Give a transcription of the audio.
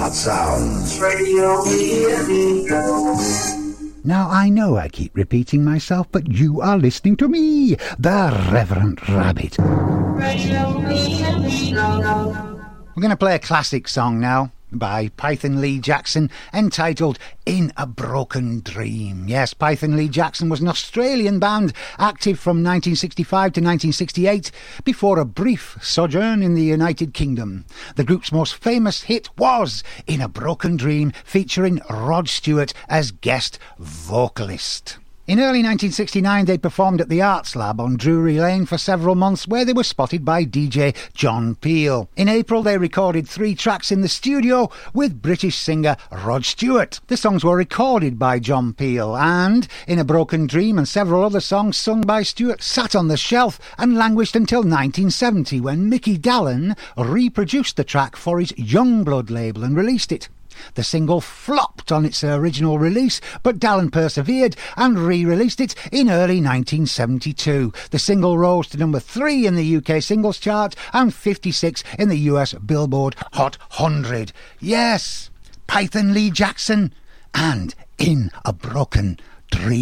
Hot Sounds Radio. Now, I know I keep repeating myself, but you are listening to me, the Reverend Rabbit. We're going to play a classic song now by Python Lee Jackson, entitled In a Broken Dream. Yes, Python Lee Jackson was an Australian band active from 1965 to 1968 before a brief sojourn in the United Kingdom. The group's most famous hit was In a Broken Dream, featuring Rod Stewart as guest vocalist. In early 1969, they performed at the Arts Lab on Drury Lane for several months, where they were spotted by DJ John Peel. In April, they recorded 3 tracks in the studio with British singer Rod Stewart. The songs were recorded by John Peel, and In a Broken Dream and several other songs sung by Stewart sat on the shelf and languished until 1970, when Mickey Dallon reproduced the track for his Youngblood label and released it. The single flopped on its original release, but Dallon persevered and re-released it in early 1972. The single rose to number 3 in the UK singles chart and 56 in the US Billboard Hot 100. Yes, Python Lee Jackson and In a Broken Dream.